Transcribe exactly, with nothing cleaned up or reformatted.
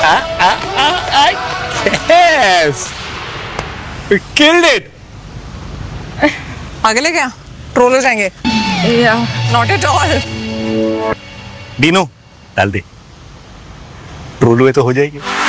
Yes! We killed it! आगे ले क्या ट्रोल हो जाएंगे या नॉट एट ऑल डीनो डाल दे, ट्रोल हुए तो हो जाएगी।